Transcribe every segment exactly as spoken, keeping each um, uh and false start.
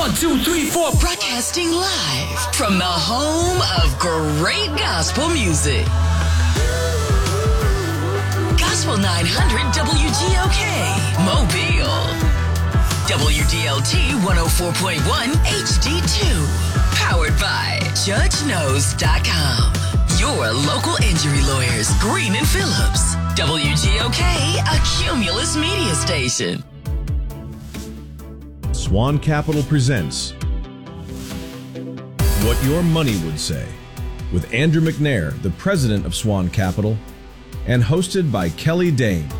One, two, three, four. Broadcasting live from the home of great gospel music. Gospel nine hundred W G O K, Mobile. W D L T one oh four point one H D two. Powered by Judge Knows dot com. Your local injury lawyers, Green and Phillips. W G O K, a Cumulus media station. Swan Capital presents What Your Money Would Say with Andrew McNair, the president of Swan Capital, and hosted by Kelly Dame.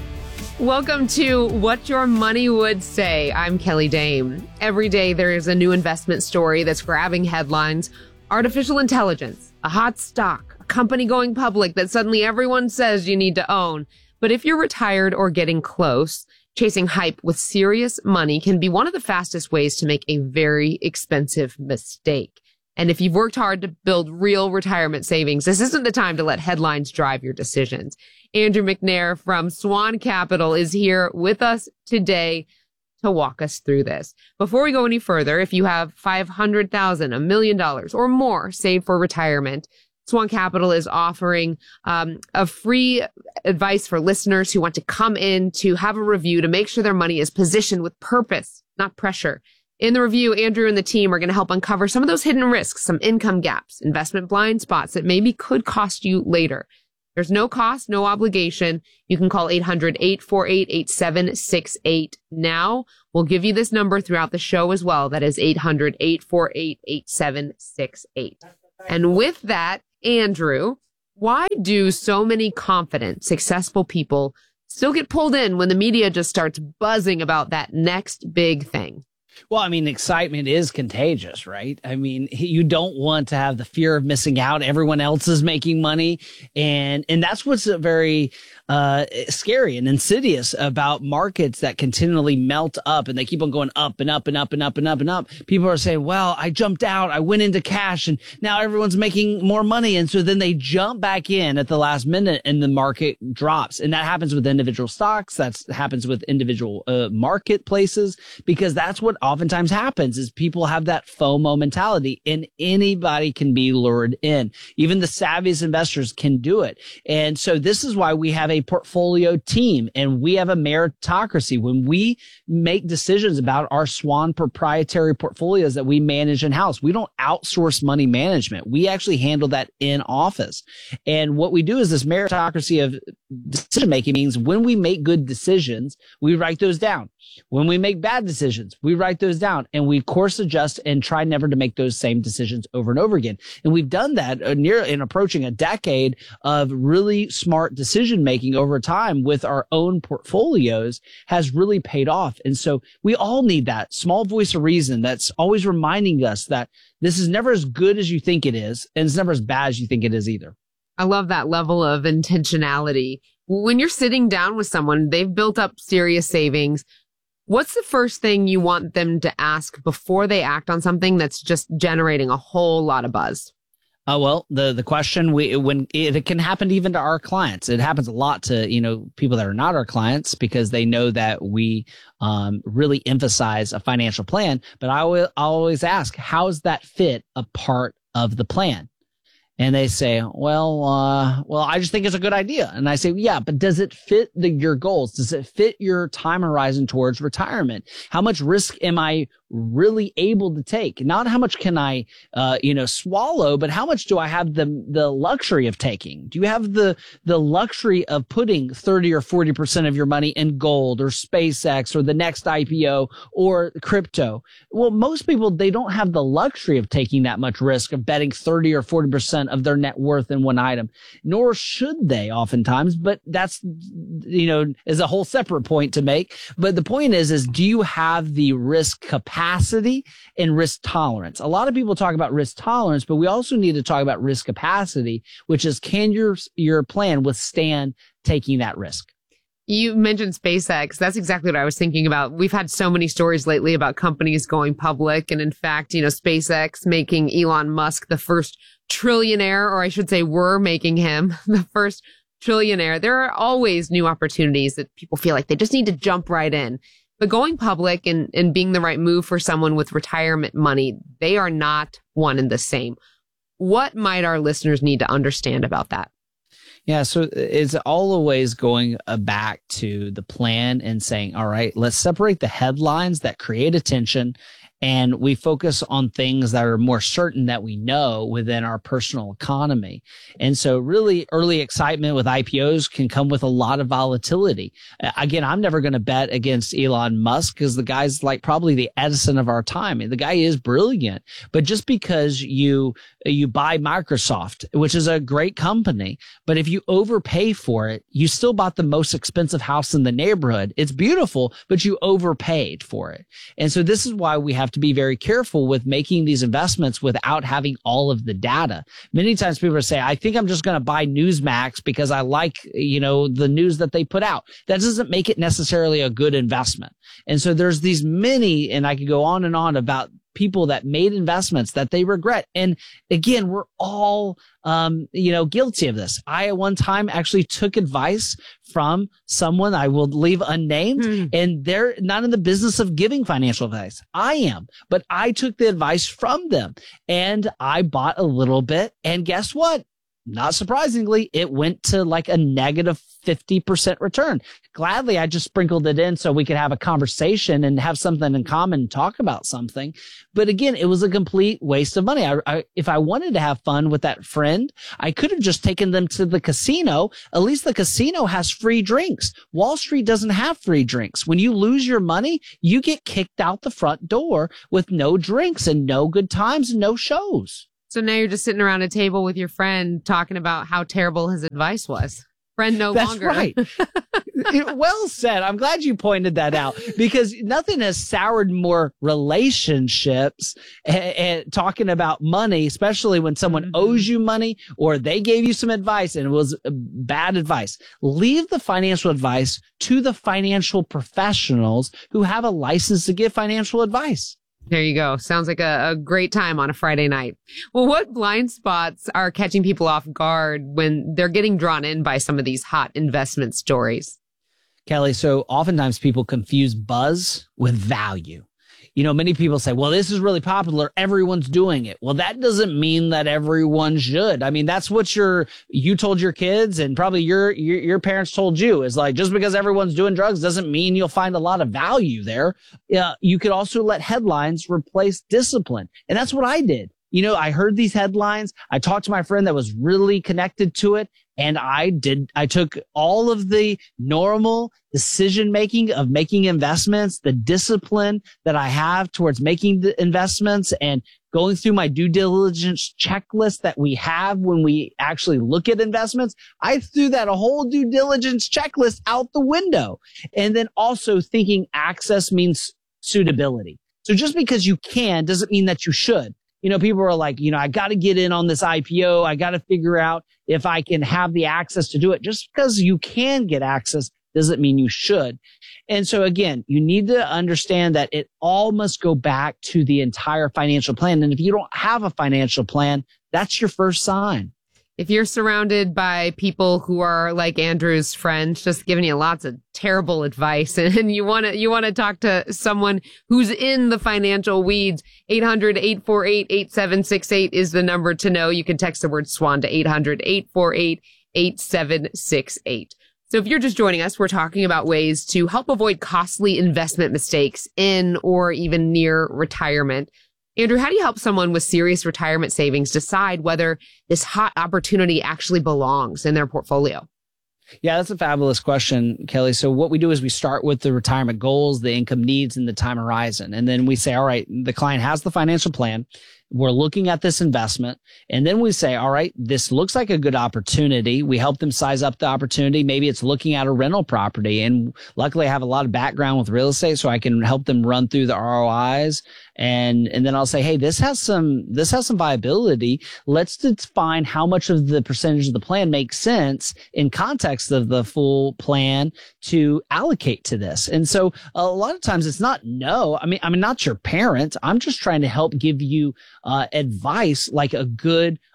Welcome to What Your Money Would Say. I'm Kelly Dame. Every day there is a new investment story that's grabbing headlines. Artificial intelligence, a hot stock, a company going public that suddenly everyone says you need to own. But if you're retired or getting close, chasing hype with serious money can be one of the fastest ways to make a very expensive mistake. And if you've worked hard to build real retirement savings, this isn't the time to let headlines drive your decisions. Andrew McNair from Swan Capital is here with us today to walk us through this. Before we go any further, if you have five hundred thousand dollars, a million dollars or more saved for retirement, Swan Capital is offering um, a free advice for listeners who want to come in to have a review to make sure their money is positioned with purpose, not pressure. In the review, Andrew and the team are going to help uncover some of those hidden risks, some income gaps, investment blind spots that maybe could cost you later. There's no cost, no obligation. You can call eight hundred, eight four eight, eight seven six eight now. We'll give you this number throughout the show as well. That is eight hundred, eight four eight, eight seven six eight. And with that, Andrew, why do so many confident, successful people still get pulled in when the media just starts buzzing about that next big thing? Well, I mean, excitement is contagious, right? I mean, you don't want to have the fear of missing out. Everyone else is making money. And, and that's what's very, uh, scary and insidious about markets that continually melt up and they keep on going up and up and up and up and up and up. People are saying, well, I jumped out, I went into cash and now everyone's making more money. And so then they jump back in at the last minute and the market drops. And that happens with individual stocks. That happens with individual, uh, marketplaces, because that's what oftentimes happens is people have that FOMO mentality and anybody can be lured in. Even the savviest investors can do it. And so this is why we have a portfolio team and we have a meritocracy. When we make decisions about our Swan proprietary portfolios that we manage in-house, we don't outsource money management. We actually handle that in office. And what we do is this meritocracy of decision making means when we make good decisions, we write those down. When we make bad decisions, we write those down and we course adjust and try never to make those same decisions over and over again. And we've done that uh, near in approaching a decade of really smart decision making over time with our own portfolios has really paid off. And so we all need that small voice of reason that's always reminding us that this is never as good as you think it is. And it's never as bad as you think it is either. I love that level of intentionality. When you're sitting down with someone, they've built up serious savings. What's the first thing you want them to ask before they act on something that's just generating a whole lot of buzz? Uh, well, the, the question we, when it, it can happen even to our clients, it happens a lot to, you know, people that are not our clients because they know that we, um, really emphasize a financial plan. But I will I'll always ask, how does that fit a part of the plan? And they say, well, uh, well, I just think it's a good idea. And I say, yeah, but does it fit the, your goals? Does it fit your time horizon towards retirement? How much risk am I really able to take? Not how much can I, uh, you know, swallow, but how much do I have the, the luxury of taking? Do you have the, the luxury of putting thirty or forty percent of your money in gold or SpaceX or the next I P O or crypto? Well, most people, they don't have the luxury of taking that much risk of betting thirty or forty percent of their net worth in one item, nor should they oftentimes, but that's, you know, is a whole separate point to make. But the point is, is do you have the risk capacity and risk tolerance? A lot of people talk about risk tolerance, but we also need to talk about risk capacity, which is can your, your plan withstand taking that risk? You mentioned SpaceX. That's exactly what I was thinking about. We've had so many stories lately about companies going public. And in fact, you know, SpaceX making Elon Musk the first trillionaire, or I should say we're making him the first trillionaire. There are always new opportunities that people feel like they just need to jump right in. But going public and, and being the right move for someone with retirement money, they are not one and the same. What might our listeners need to understand about that? Yeah, so it's always going back to the plan and saying, all right, let's separate the headlines that create attention, and we focus on things that are more certain that we know within our personal economy. And so really early excitement with I P Os can come with a lot of volatility. Again, I'm never going to bet against Elon Musk because the guy's like probably the Edison of our time. The guy is brilliant, but just because you you buy Microsoft, which is a great company, but if you overpay for it, you still bought the most expensive house in the neighborhood. It's beautiful, but you overpaid for it. And so this is why we have to be very careful with making these investments without having all of the data. Many times people say, I think I'm just going to buy Newsmax because I like, you know, the news that they put out. That doesn't make it necessarily a good investment. And so there's these many, and I could go on and on about people that made investments that they regret. And again, we're all, um, you know, guilty of this. I at one time actually took advice from someone I will leave unnamed, mm. and they're not in the business of giving financial advice. I am, but I took the advice from them and I bought a little bit. And guess what? Not surprisingly, it went to like a negative fifty percent return. Gladly, I just sprinkled it in so we could have a conversation and have something in common and talk about something. But again, it was a complete waste of money. I, I, if I wanted to have fun with that friend, I could have just taken them to the casino. At least the casino has free drinks. Wall Street doesn't have free drinks. When you lose your money, you get kicked out the front door with no drinks and no good times and no shows. So now you're just sitting around a table with your friend talking about how terrible his advice was. Friend no That's longer. Right. Well said. I'm glad you pointed that out because nothing has soured more relationships and, and talking about money, especially when someone mm-hmm. owes you money or they gave you some advice and it was bad advice. Leave the financial advice to the financial professionals who have a license to give financial advice. There you go. Sounds like a, a great time on a Friday night. Well, what blind spots are catching people off guard when they're getting drawn in by some of these hot investment stories? Kelly, so oftentimes people confuse buzz with value. You know, many people say, well, this is really popular. Everyone's doing it. Well, that doesn't mean that everyone should. I mean, that's what your, you told your kids and probably your, your, your parents told you is like, just because everyone's doing drugs doesn't mean you'll find a lot of value there. Uh, you could also let headlines replace discipline. And that's what I did. You know, I heard these headlines. I talked to my friend that was really connected to it. And I did, I took all of the normal decision making of making investments, the discipline that I have towards making the investments and going through my due diligence checklist that we have when we actually look at investments. I threw that a whole due diligence checklist out the window. And then also thinking access means suitability. So just because you can doesn't mean that you should. You know, people are like, you know, I got to get in on this I P O. I got to figure out if I can have the access to do it. Just because you can get access doesn't mean you should. And so again, you need to understand that it all must go back to the entire financial plan. And if you don't have a financial plan, that's your first sign. If you're surrounded by people who are like Andrew's friends, just giving you lots of terrible advice, and you want to you want to talk to someone who's in the financial weeds, eight hundred, eight four eight, eight seven six eight is the number to know. You can text the word SWAN to eight hundred, eight four eight, eight seven six eight. So if you're just joining us, we're talking about ways to help avoid costly investment mistakes in or even near retirement. Andrew, how do you help someone with serious retirement savings decide whether this hot opportunity actually belongs in their portfolio? Yeah, that's a fabulous question, Kelly. So what we do is we start with the retirement goals, the income needs, and the time horizon. And then we say, all right, the client has the financial plan. We're looking at this investment. And then we say, all right, this looks like a good opportunity. We help them size up the opportunity. Maybe it's looking at a rental property. And luckily I have a lot of background with real estate, so I can help them run through the R O Is. And, and then I'll say, hey, this has some, this has some viability. Let's define how much of the percentage of the plan makes sense in context of the full plan to allocate to this. And so a lot of times it's not no. I mean, I'm not your parent. I'm just trying to help give you uh, advice like a good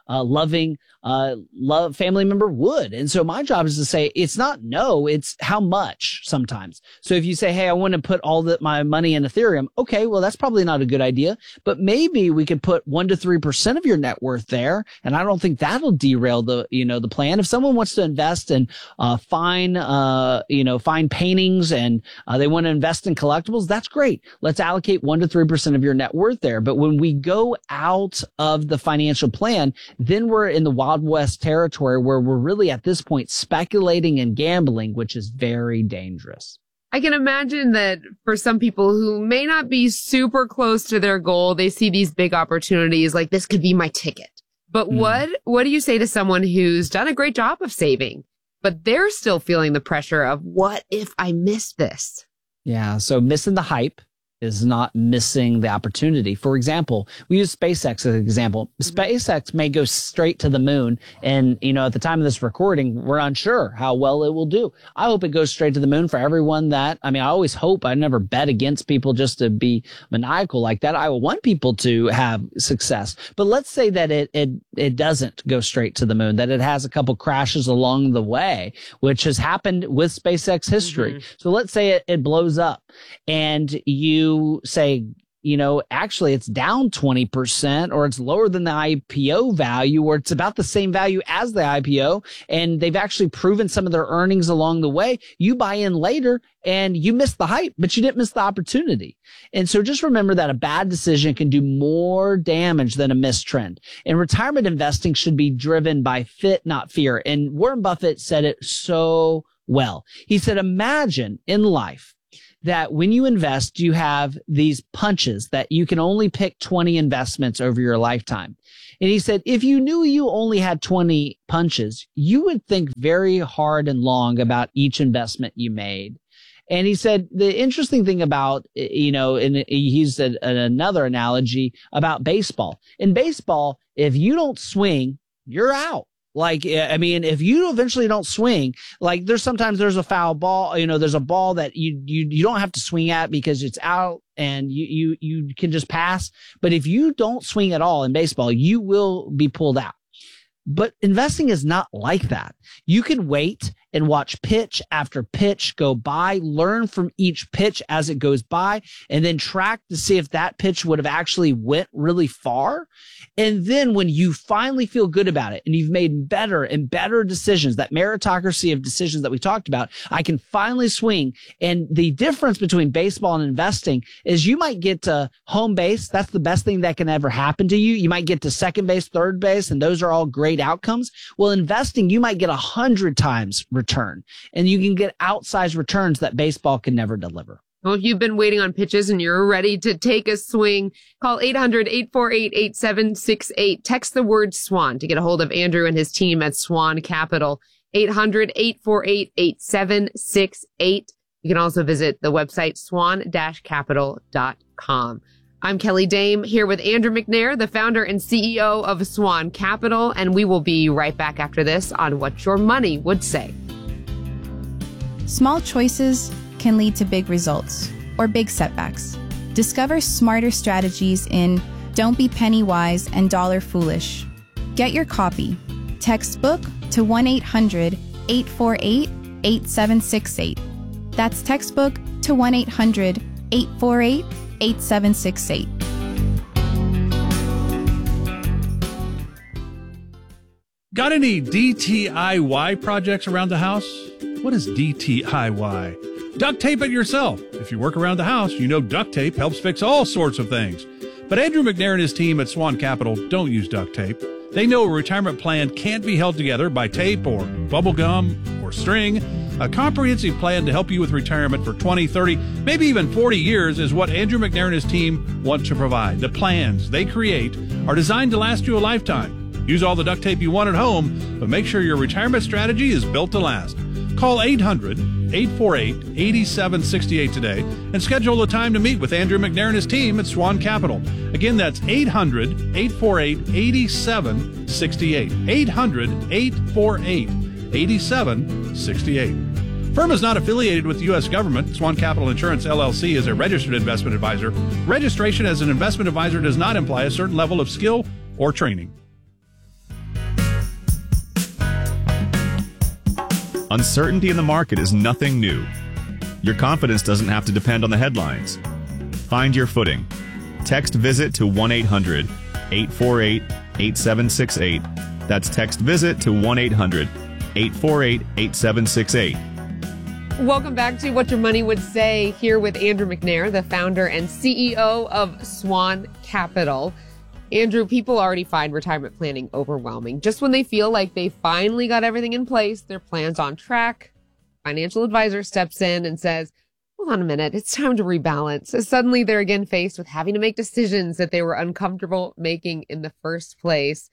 uh, loving, uh, love family member would. And so my job is to say, it's not no, it's how much sometimes. So if you say, hey, I want to put all the, my money in Ethereum. Okay, well, that's probably not a good idea, but maybe we could put one to three percent of your net worth there. And I don't think that'll derail the, you know, the plan. If someone wants to invest in, uh, fine, uh, you know, fine paintings and, uh, they want to invest in collectibles, that's great. Let's allocate one to three percent of your net worth there. But when we go out of the financial plan, then we're in the Wild West territory where we're really at this point speculating and gambling, which is very dangerous. I can imagine that for some people who may not be super close to their goal, they see these big opportunities like this could be my ticket. But mm. what, what do you say to someone who's done a great job of saving, but they're still feeling the pressure of what if I miss this? Yeah. So missing the hype is not missing the opportunity. For example, we use SpaceX as an example. SpaceX may go straight to the moon. And, you know, at the time of this recording, we're unsure how well it will do. I hope it goes straight to the moon for everyone that, I mean, I always hope. I never bet against people just to be maniacal like that. I want people to have success. But let's say that it, it, it doesn't go straight to the moon, that it has a couple crashes along the way, which has happened with SpaceX history. Mm-hmm. So let's say it, it blows up and you say, you know, actually it's down twenty percent or it's lower than the I P O value or it's about the same value as the I P O and they've actually proven some of their earnings along the way. You buy in later and you missed the hype, but you didn't miss the opportunity. And so just remember that a bad decision can do more damage than a missed trend. And retirement investing should be driven by fit, not fear. And Warren Buffett said it so well. He said, imagine in life that when you invest, you have these punches that you can only pick twenty investments over your lifetime. And he said, if you knew you only had twenty punches, you would think very hard and long about each investment you made. And he said, the interesting thing about, you know, and he used a, another analogy about baseball. In baseball, if you don't swing, you're out. Like, I mean, if you eventually don't swing, like there's sometimes there's a foul ball, you know, there's a ball that you, you, you don't have to swing at because it's out and you, you, you can just pass. But if you don't swing at all in baseball, you will be pulled out. But investing is not like that. You can wait and watch pitch after pitch go by, learn from each pitch as it goes by, and then track to see if that pitch would have actually went really far. And then when you finally feel good about it and you've made better and better decisions, that meritocracy of decisions that we talked about, I can finally swing. And the difference between baseball and investing is you might get to home base. That's the best thing that can ever happen to you. You might get to second base, third base, and those are all great outcomes. Well, investing, you might get a hundred times return and you can get outsized returns that baseball can never deliver. Well, if you've been waiting on pitches and you're ready to take a swing, call eight hundred, eight four eight, eight seven six eight. Text the word SWAN to get a hold of Andrew and his team at Swan Capital. eight hundred, eight four eight, eight seven six eight. You can also visit the website swan dash capital dot com. I'm Kelly Dame here with Andrew McNair, the founder and C E O of Swan Capital, and we will be right back after this on What Your Money Would Say. Small choices can lead to big results or big setbacks. Discover smarter strategies in Don't Be Penny Wise and Dollar Foolish. Get your copy. Text book to one eight hundred, eight four eight, eight seven six eight. That's textbook to one eight hundred, eight four eight, eight seven six eight. Got any D T I Y projects around the house? What is D T I Y? Duct tape it yourself. If you work around the house, you know duct tape helps fix all sorts of things. But Andrew McNair and his team at Swan Capital don't use duct tape. They know a retirement plan can't be held together by tape or bubble gum or string. A comprehensive plan to help you with retirement for twenty, thirty, maybe even forty years is what Andrew McNair and his team want to provide. The plans they create are designed to last you a lifetime. Use all the duct tape you want at home, but make sure your retirement strategy is built to last. Call eight hundred, eight four eight, eight seven six eight today and schedule a time to meet with Andrew McNair and his team at Swan Capital. Again, that's eight hundred, eight four eight, eight seven six eight. eight hundred, eight four eight, eight seven six eight. Firm is not affiliated with the U S government. Swan Capital Insurance, L L C is a registered investment advisor. Registration as an investment advisor does not imply a certain level of skill or training. Uncertainty in the market is nothing new. Your confidence doesn't have to depend on the headlines. Find your footing. Text VISIT to one eight hundred eight four eight eight seven six eight. That's text VISIT to one eight hundred eight four eight eight seven six eight. Welcome back to What Your Money Would Say, here with Andrew McNair, the founder and C E O of Swan Capital. Andrew, people already find retirement planning overwhelming. Just when they feel like they finally got everything in place, their plan's on track, financial advisor steps in and says, hold on a minute, it's time to rebalance. So suddenly they're again faced with having to make decisions that they were uncomfortable making in the first place.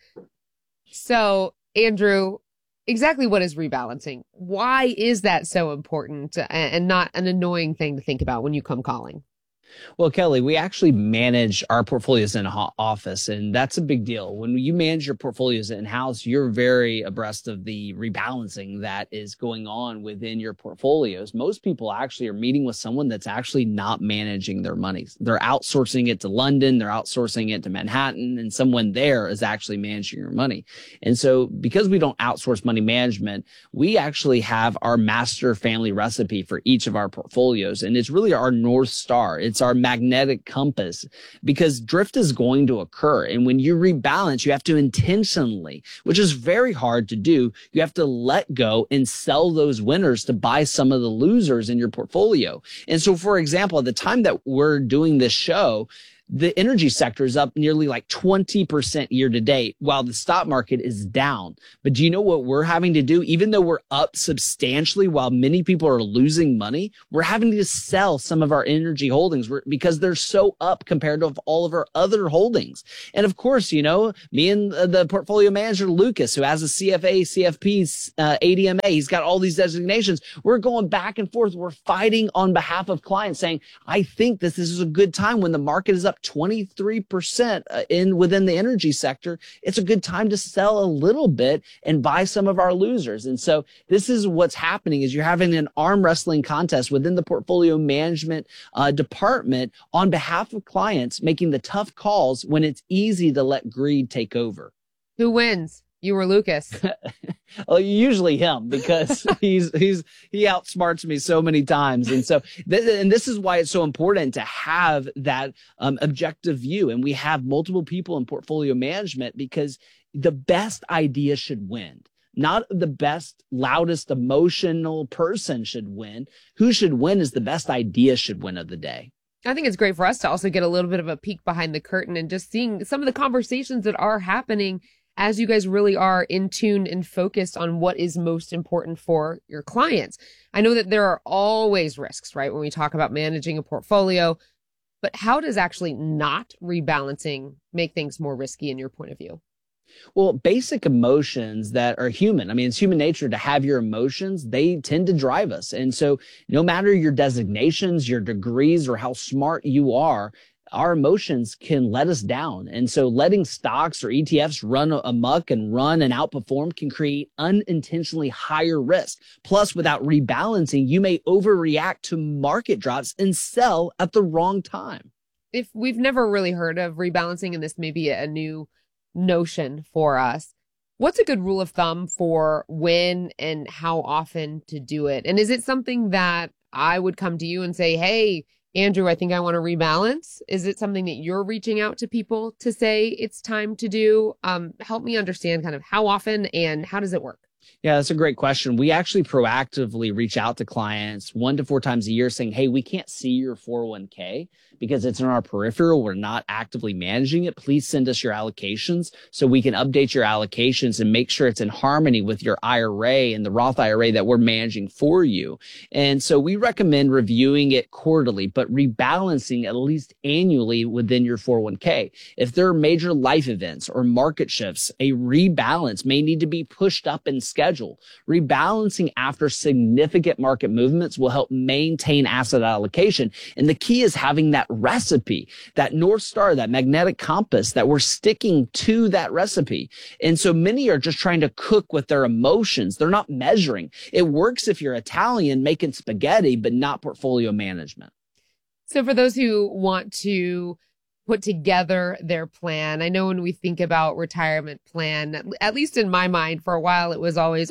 So, Andrew, exactly what is rebalancing? Why is that so important and not an annoying thing to think about when you come calling? Well, Kelly, we actually manage our portfolios in ho- office, and that's a big deal. When you manage your portfolios in-house, you're very abreast of the rebalancing that is going on within your portfolios. Most people actually are meeting with someone that's actually not managing their money. They're outsourcing it to London, they're outsourcing it to Manhattan, and someone there is actually managing your money. And so because we don't outsource money management, we actually have our master family recipe for each of our portfolios, and it's really our North Star. It's our magnetic compass, because drift is going to occur. And when you rebalance, you have to intentionally, which is very hard to do, you have to let go and sell those winners to buy some of the losers in your portfolio. And so, for example, at the time that we're doing this show, the energy sector is up nearly like twenty percent year to date, while the stock market is down. But do you know what we're having to do? Even though we're up substantially while many people are losing money, we're having to sell some of our energy holdings because they're so up compared to all of our other holdings. And of course, you know, me and the portfolio manager, Lucas, who has a C F A, C F P, uh, A D M A, he's got all these designations. We're going back and forth. We're fighting on behalf of clients saying, I think this is a good time when the market is up twenty-three percent in within the energy sector. It's a good time to sell a little bit and buy some of our losers. And so this is what's happening is you're having an arm wrestling contest within the portfolio management uh, department on behalf of clients, making the tough calls when it's easy to let greed take over. Who wins? You or Lucas? Well, usually him, because he's he's he outsmarts me so many times, and so th- and this is why it's so important to have that um, objective view. And we have multiple people in portfolio management because the best idea should win. Not the best, loudest, emotional person should win. Who should win is the best idea should win of the day. I think it's great for us to also get a little bit of a peek behind the curtain and just seeing some of the conversations that are happening as you guys really are in tune and focused on what is most important for your clients. I know that there are always risks, right, when we talk about managing a portfolio, but how does actually not rebalancing make things more risky in your point of view? Well, basic emotions that are human. I mean, it's human nature to have your emotions. They tend to drive us. And so no matter your designations, your degrees, or how smart you are, our emotions can let us down. And so letting stocks or E T Fs run amok and run and outperform can create unintentionally higher risk. Plus, without rebalancing, you may overreact to market drops and sell at the wrong time. If we've never really heard of rebalancing, and this may be a new notion for us, what's a good rule of thumb for when and how often to do it? And is it something that I would come to you and say, hey, Andrew, I think I want to rebalance? Is it something that you're reaching out to people to say it's time to do? Um, help me understand kind of how often and how does it work? Yeah, that's a great question. We actually proactively reach out to clients one to four times a year saying, hey, we can't see your four oh one k because it's in our peripheral. We're not actively managing it. Please send us your allocations so we can update your allocations and make sure it's in harmony with your I R A and the Roth I R A that we're managing for you. And so we recommend reviewing it quarterly, but rebalancing at least annually within your four oh one k. If there are major life events or market shifts, a rebalance may need to be pushed up in schedule. Rebalancing after significant market movements will help maintain asset allocation. And the key is having that recipe, that North Star, that magnetic compass, that we're sticking to that recipe. And so many are just trying to cook with their emotions. They're not measuring. It works if you're Italian making spaghetti, but not portfolio management. So for those who want to put together their plan, I know when we think about retirement plan, at least in my mind, for a while, it was always, oh,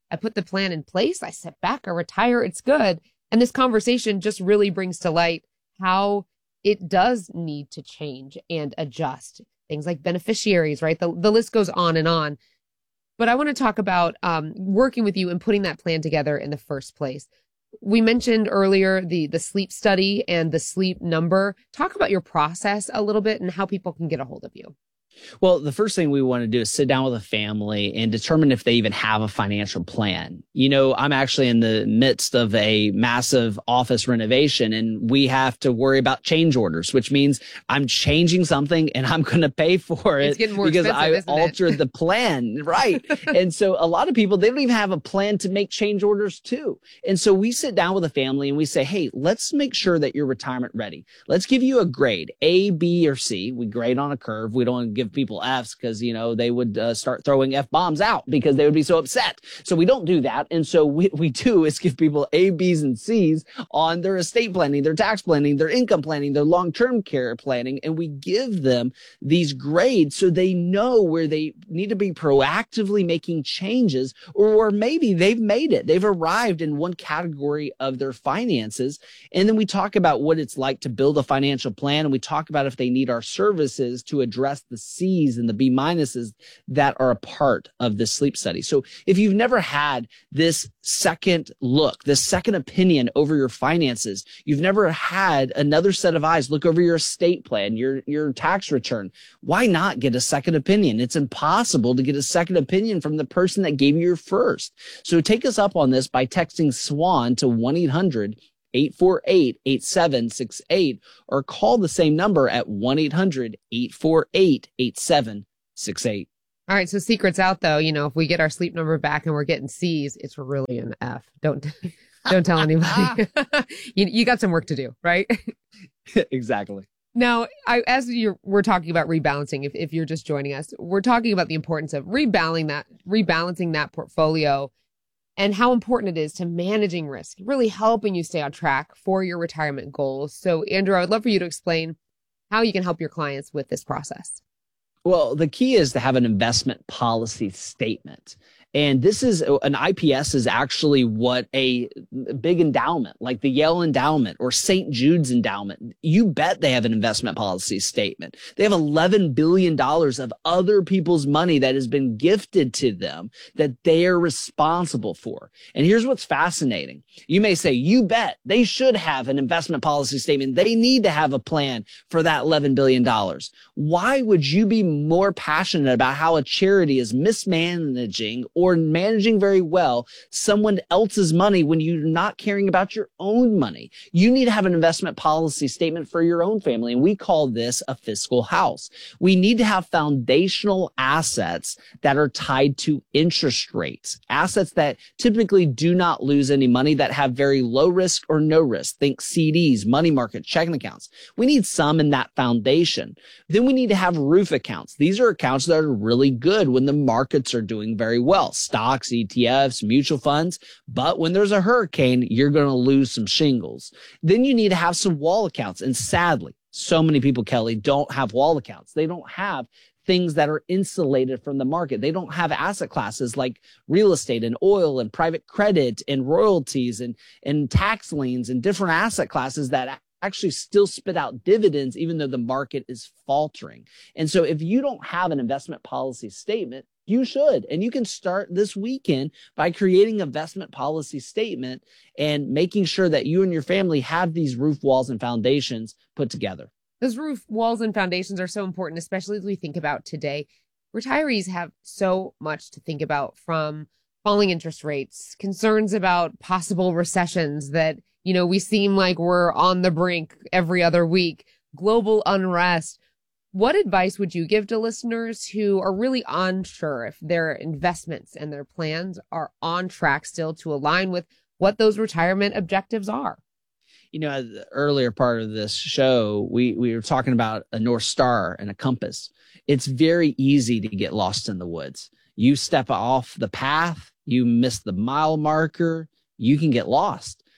I put the plan in place, I sit back, I retire, it's good. And this conversation just really brings to light how it does need to change and adjust. Things like beneficiaries, right? The, the list goes on and on. But I want to talk about um, working with you and putting that plan together in the first place. We mentioned earlier the the sleep study and the sleep number. Talk about your process a little bit and how people can get a hold of you. Well, the first thing we want to do is sit down with a family and determine if they even have a financial plan. You know, I'm actually in the midst of a massive office renovation, and we have to worry about change orders, which means I'm changing something and I'm going to pay for it because I altered the plan. Right. And so a lot of people, they don't even have a plan to make change orders too. And so we sit down with a family and we say, hey, let's make sure that you're retirement ready. Let's give you a grade, A, B, or C. We grade on a curve. We don't give people F's because, you know, they would uh, start throwing F bombs out because they would be so upset. So we don't do that. And so what we do is give people A, B's, and C's on their estate planning, their tax planning, their income planning, their long-term care planning. And we give them these grades so they know where they need to be proactively making changes, or, or maybe they've made it. They've arrived in one category of their finances. And then we talk about what it's like to build a financial plan. And we talk about if they need our services to address the C's and the B minuses that are a part of this sleep study. So if you've never had this second look, this second opinion over your finances, you've never had another set of eyes look over your estate plan, your, your tax return, why not get a second opinion? It's impossible to get a second opinion from the person that gave you your first. So take us up on this by texting SWAN to one eight hundred eight four eight eight seven six eight or call the same number at one eight hundred eight four eight eight seven six eight. All right. So secrets out though, you know, if we get our sleep number back and we're getting C's, it's really an F. Don't, don't tell anybody. you, you got some work to do, right? Exactly. Now, I, as you're, we're talking about rebalancing, if, if you're just joining us, we're talking about the importance of rebalancing that, rebalancing that portfolio and how important it is to managing risk, really helping you stay on track for your retirement goals. So, Andrew, I would love for you to explain how you can help your clients with this process. Well, the key is to have an investment policy statement. And this is an I P S is actually what a big endowment like the Yale Endowment or Saint Jude's Endowment. You bet they have an investment policy statement. They have eleven billion dollars of other people's money that has been gifted to them that they are responsible for. And here's what's fascinating. You may say, you bet they should have an investment policy statement. They need to have a plan for that eleven billion dollars. Why would you be more passionate about how a charity is mismanaging or or managing very well someone else's money when you're not caring about your own money? You need to have an investment policy statement for your own family. And we call this a fiscal house. We need to have foundational assets that are tied to interest rates, assets that typically do not lose any money, that have very low risk or no risk. Think C Ds, money market, checking accounts. We need some in that foundation. Then we need to have roof accounts. These are accounts that are really good when the markets are doing very well. Stocks, E T Fs, mutual funds. But when there's a hurricane, you're going to lose some shingles. Then you need to have some wall accounts. And sadly, so many people, Kelly, don't have wall accounts. They don't have things that are insulated from the market. They don't have asset classes like real estate and oil and private credit and royalties and, and tax liens and different asset classes that actually still spit out dividends, even though the market is faltering. And so if you don't have an investment policy statement, you should. And you can start this weekend by creating an investment policy statement and making sure that you and your family have these roof walls and foundations put together. Those roof walls and foundations are so important, especially as we think about today. Retirees have so much to think about, from falling interest rates, concerns about possible recessions that, you know, we seem like we're on the brink every other week, global unrest. What advice would you give to listeners who are really unsure if their investments and their plans are on track still to align with what those retirement objectives are? You know, the earlier part of this show, we, we were talking about a North Star and a compass. It's very easy to get lost in the woods. You step off the path, you miss the mile marker, you can get lost.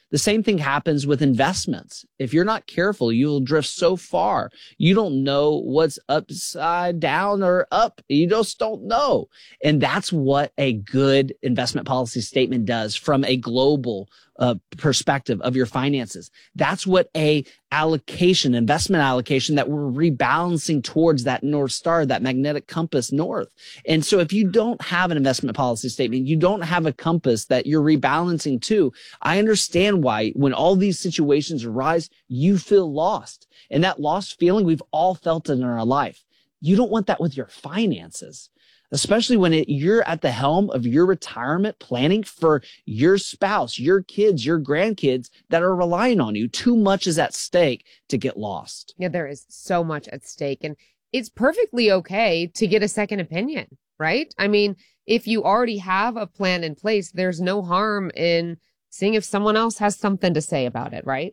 The same thing happens with investments. If you're not careful, you'll drift so far. You don't know what's upside down or up. You just don't know. And that's what a good investment policy statement does from a global uh, perspective of your finances. That's what a allocation, investment allocation that we're rebalancing towards that North Star, that magnetic compass north. And so if you don't have an investment policy statement, you don't have a compass that you're rebalancing to, I understand why when all these situations arise, you feel lost. And that lost feeling, we've all felt it in our life. You don't want that with your finances, especially when it, you're at the helm of your retirement planning for your spouse, your kids, your grandkids that are relying on you. Too much is at stake to get lost. Yeah, there is so much at stake. And it's perfectly okay to get a second opinion, right? I mean, if you already have a plan in place, there's no harm in seeing if someone else has something to say about it, right?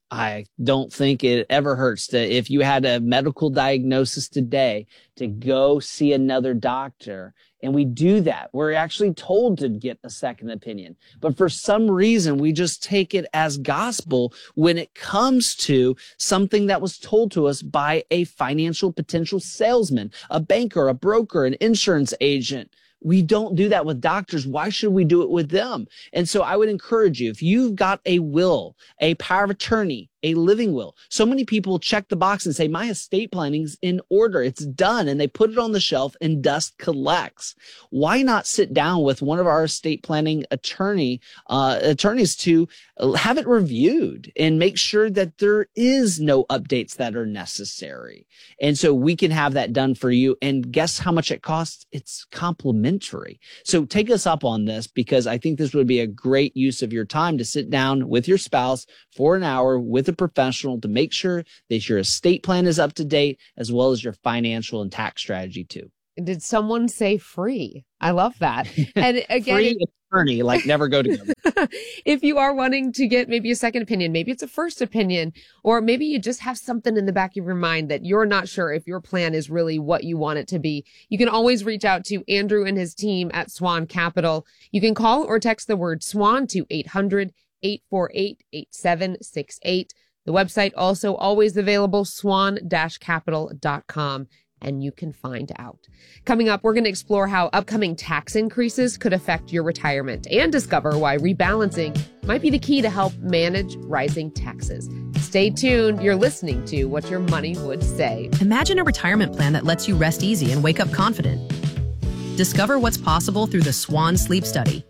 I don't think it ever hurts to, if you had a medical diagnosis today, to go see another doctor. And we do that. We're actually told to get a second opinion. But for some reason, we just take it as gospel when it comes to something that was told to us by a financial potential salesman, a banker, a broker, an insurance agent. We don't do that with doctors. Why should we do it with them? And so I would encourage you, if you've got a will, a power of attorney, a living will. So many people check the box and say, my estate planning's in order. It's done. And they put it on the shelf and dust collects. Why not sit down with one of our estate planning attorney, uh, attorneys to have it reviewed and make sure that there is no updates that are necessary. And so we can have that done for you. And guess how much it costs? It's complimentary. So take us up on this, because I think this would be a great use of your time to sit down with your spouse for an hour with a professional to make sure that your estate plan is up to date, as well as your financial and tax strategy too. Did someone say free? I love that. And again, free attorney, like never go together. If you are wanting to get maybe a second opinion, maybe it's a first opinion, or maybe you just have something in the back of your mind that you're not sure if your plan is really what you want it to be, you can always reach out to Andrew and his team at Swan Capital. You can call or text the word SWAN to eight hundred, eight four eight, eight seven six eight. The website also always available, swan dash capital dot com, and you can find out. Coming up, we're going to explore how upcoming tax increases could affect your retirement and discover why rebalancing might be the key to help manage rising taxes. Stay tuned. You're listening to What Your Money Would Say. Imagine a retirement plan that lets you rest easy and wake up confident. Discover what's possible through the SWAN Sleep Study.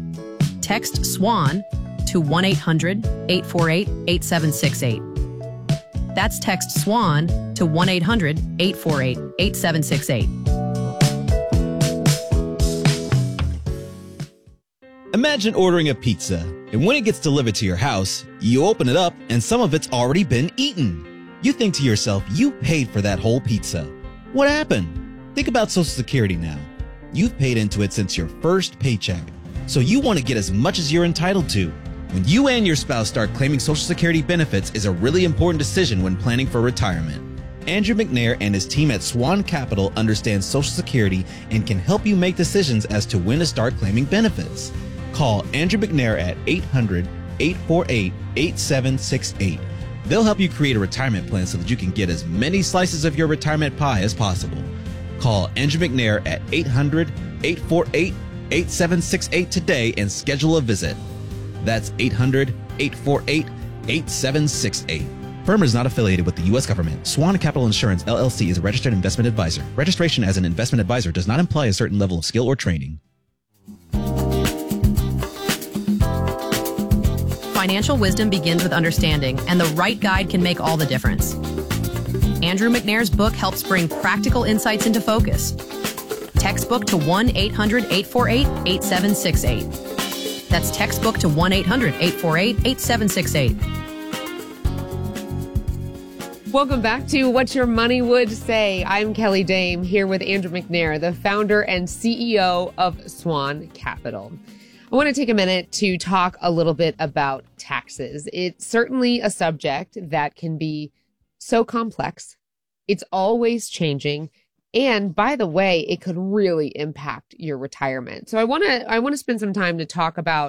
Text SWAN to one eight hundred, eight four eight, eight seven six eight. That's text SWAN to one eight hundred, eight four eight, eight seven six eight. Imagine ordering a pizza, and when it gets delivered to your house, you open it up and some of it's already been eaten. You think to yourself, you paid for that whole pizza. What happened? Think about Social Security now. You've paid into it since your first paycheck, so you want to get as much as you're entitled to. When you and your spouse start claiming Social Security benefits is a really important decision when planning for retirement. Andrew McNair and his team at Swan Capital understand Social Security and can help you make decisions as to when to start claiming benefits. Call Andrew McNair at eight hundred, eight four eight, eight seven six eight. They'll help you create a retirement plan so that you can get as many slices of your retirement pie as possible. Call Andrew McNair at eight hundred, eight four eight, eight seven six eight today and schedule a visit. That's eight hundred, eight four eight, eight seven six eight. Firm is not affiliated with the U S government. Swan Capital Insurance, L L C is a registered investment advisor. Registration as an investment advisor does not imply a certain level of skill or training. Financial wisdom begins with understanding, and the right guide can make all the difference. Andrew McNair's book helps bring practical insights into focus. Textbook to one eight hundred, eight four eight, eight seven six eight. That's textbook to one eight hundred, eight four eight, eight seven six eight. Welcome back to What Your Money Would Say. I'm Kelly Dame here with Andrew McNair, the founder and C E O of Swan Capital. I want to take a minute to talk a little bit about taxes. It's certainly a subject that can be so complex. It's always changing. And by the way, it could really impact your retirement. So I want to I want to spend some time to talk about,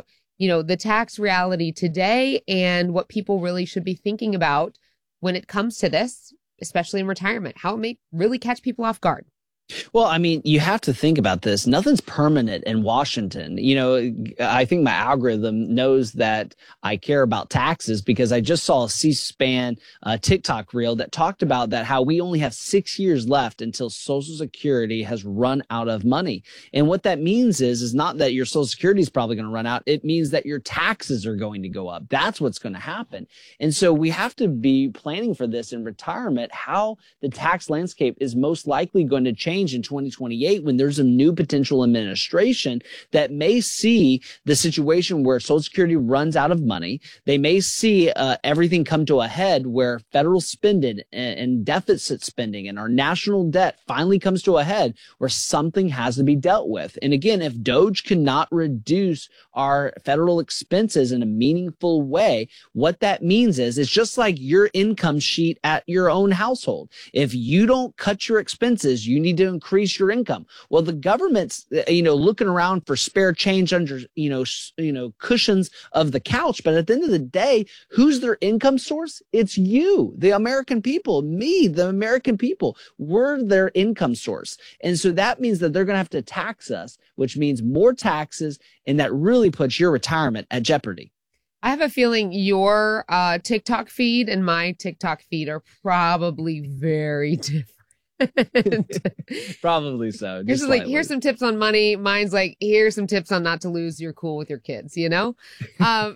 you know, the tax reality today and what people really should be thinking about when it comes to this, especially in retirement, how it may really catch people off guard. Well, I mean, you have to think about this. Nothing's permanent in Washington. You know, I think my algorithm knows that I care about taxes because I just saw a C-SPAN uh, TikTok reel that talked about that how we only have six years left until Social Security has run out of money. And what that means is, is not that your Social Security is probably going to run out. It means that your taxes are going to go up. That's what's going to happen. And so we have to be planning for this in retirement, how the tax landscape is most likely going to change in twenty twenty-eight when there's a new potential administration that may see the situation where Social Security runs out of money. They may see uh, everything come to a head where federal spending and, and deficit spending and our national debt finally comes to a head where something has to be dealt with. And again, if DOGE cannot reduce our federal expenses in a meaningful way, what that means is it's just like your income sheet at your own household. If you don't cut your expenses, you need to increase your income. Well, the government's, you know, looking around for spare change under, you know, you know, cushions of the couch. But at the end of the day, who's their income source? It's you, the American people, me, the American people. We're their income source. And so that means that they're going to have to tax us, which means more taxes. And that really puts your retirement at jeopardy. I have a feeling your uh, TikTok feed and my TikTok feed are probably very different. Probably so. Here's like, here's some tips on money. Mine's like, here's some tips on not to lose your cool with your kids, you know? Um,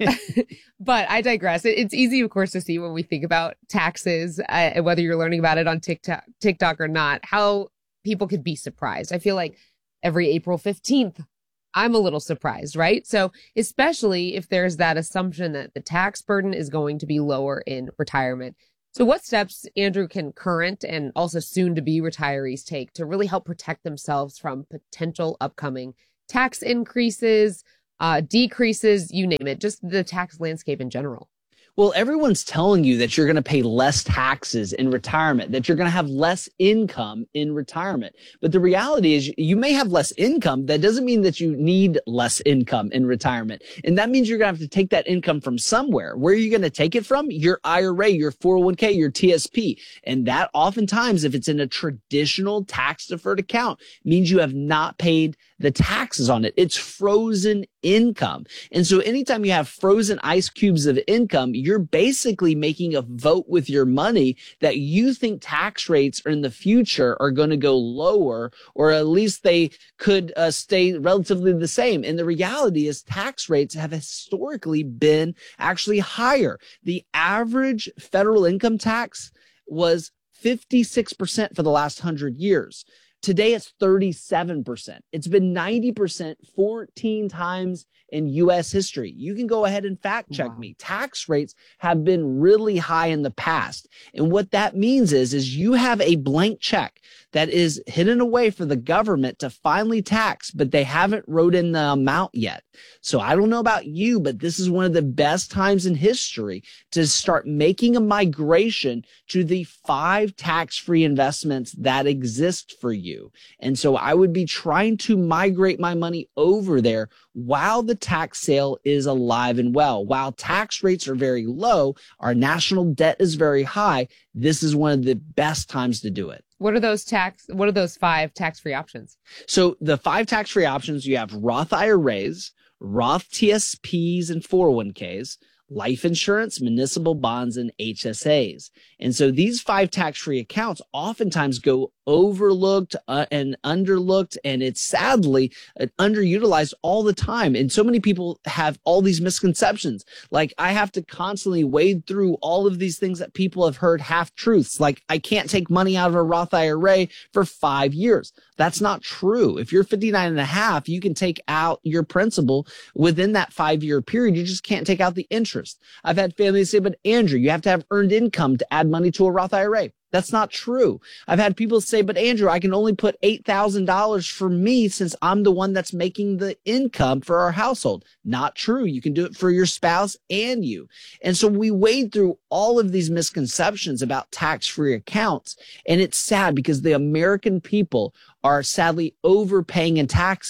but I digress. It, it's easy, of course, to see when we think about taxes, uh, whether you're learning about it on TikTok, TikTok or not, how people could be surprised. I feel like every April fifteenth, I'm a little surprised, right? So especially if there's that assumption that the tax burden is going to be lower in retirement. So what steps, Andrew, can current and also soon to be retirees take to really help protect themselves from potential upcoming tax increases, uh, decreases, you name it, just the tax landscape in general? Well, everyone's telling you that you're going to pay less taxes in retirement, that you're going to have less income in retirement. But the reality is you may have less income. That doesn't mean that you need less income in retirement. And that means you're going to have to take that income from somewhere. Where are you going to take it from? Your I R A, your four oh one k, your T S P. And that oftentimes, if it's in a traditional tax deferred account, means you have not paid the taxes on it. It's frozen income. And so anytime you have frozen ice cubes of income, you're basically making a vote with your money that you think tax rates in the future are going to go lower, or at least they could uh, stay relatively the same. And the reality is tax rates have historically been actually higher. The average federal income tax was fifty-six percent for the last hundred years. Today, it's thirty-seven percent. It's been ninety percent fourteen times in U S history. You can go ahead and fact check wow. me. Tax rates have been really high in the past. And what that means is, is you have a blank check that is hidden away for the government to finally tax, but they haven't wrote in the amount yet. So I don't know about you, but this is one of the best times in history to start making a migration to the five tax-free investments that exist for you. And so I would be trying to migrate my money over there while the tax sale is alive and well. While tax rates are very low, our national debt is very high. This is one of the best times to do it. What are those tax, what are those five tax-free options? So the five tax-free options, you have Roth I R As, Roth T S Ps and four oh one k's, life insurance, municipal bonds, and H S As. And so these five tax-free accounts oftentimes go overlooked uh, and underlooked, and it's sadly uh, underutilized all the time. And so many people have all these misconceptions. Like, I have to constantly wade through all of these things that people have heard half truths. Like, I can't take money out of a Roth I R A for five years. That's not true. If you're fifty-nine and a half, you can take out your principal within that five year period. You just can't take out the interest. I've had families say, but Andrew, you have to have earned income to add money to a Roth I R A. That's not true. I've had people say, but Andrew, I can only put eight thousand dollars for me since I'm the one that's making the income for our household. Not true. You can do it for your spouse and you. And so we wade through all of these misconceptions about tax-free accounts. And it's sad because the American people are sadly overpaying in taxes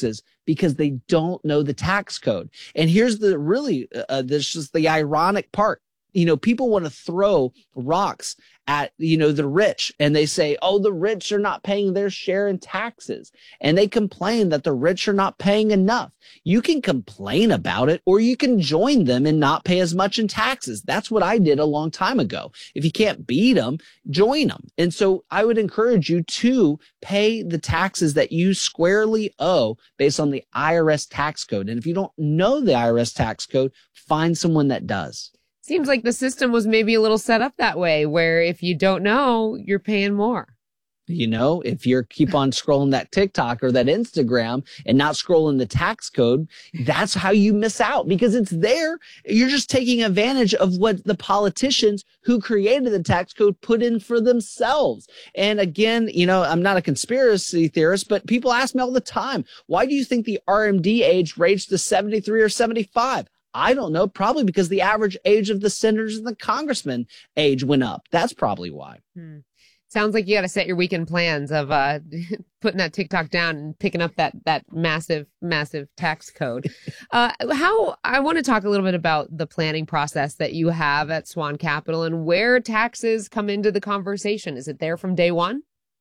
because they don't know the tax code. And here's the really, uh, this is the ironic part. You know, people want to throw rocks at, you know, the rich, and they say, oh, the rich are not paying their share in taxes. And they complain that the rich are not paying enough. You can complain about it, or you can join them and not pay as much in taxes. That's what I did a long time ago. If you can't beat them, join them. And so I would encourage you to pay the taxes that you squarely owe based on the I R S tax code. And if you don't know the I R S tax code, find someone that does. Seems like the system was maybe a little set up that way, where if you don't know, you're paying more. You know, if you keep on scrolling that TikTok or that Instagram and not scrolling the tax code, that's how you miss out, because it's there. You're just taking advantage of what the politicians who created the tax code put in for themselves. And again, you know, I'm not a conspiracy theorist, but people ask me all the time, why do you think the R M D age raged to seventy-three or seventy-five? I don't know, probably because the average age of the senators and the congressmen age went up. That's probably why. Hmm. Sounds like you got to set your weekend plans of uh, putting that TikTok down and picking up that that massive, massive tax code. uh, how I want to talk a little bit about the planning process that you have at Swan Capital and where taxes come into the conversation. Is it there from day one?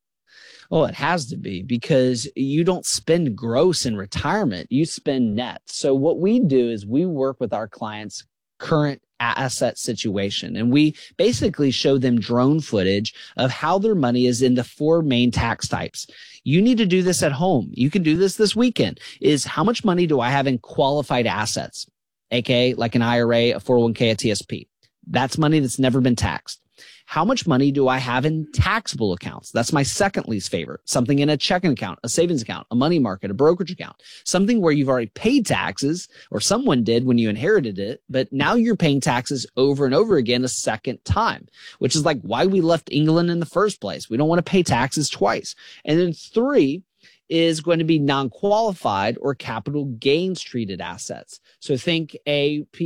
Oh, it has to be, because you don't spend gross in retirement. You spend net. So what we do is we work with our clients' current asset situation, and we basically show them drone footage of how their money is in the four main tax types. You need to do this at home. You can do this this weekend. Is how much money do I have in qualified assets, aka like an I R A, a four oh one k, a T S P? That's money that's never been taxed. How much money do I have in taxable accounts? That's my second least favorite. Something in a checking account, a savings account, a money market, a brokerage account, something where you've already paid taxes, or someone did when you inherited it, but now you're paying taxes over and over again a second time, which is like why we left England in the first place. We don't want to pay taxes twice. And then three is going to be non-qualified or capital gains treated assets. So think a